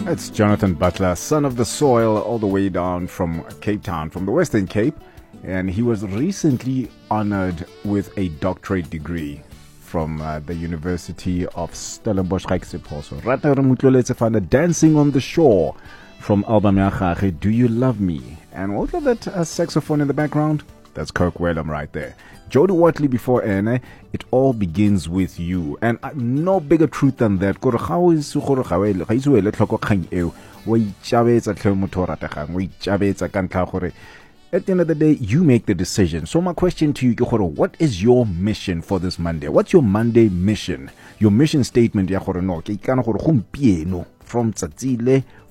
It's Jonathan Butler, son of the soil, all the way down from Cape Town, from the Western Cape. And he was recently honored with a doctorate degree from the University of Stellenbosch. Rata Mutloletsefana, Dancing on the Shore from album Yakhage, Do You Love Me? And what was that saxophone in the background? That's Kirk Whalum right there. Jody Watley before Ene, It All Begins With You. And no bigger truth than that. At the end of the day, you make the decision. So my question to you, what is your mission for this Monday? What's your Monday mission? Your mission statement, from Tsatsile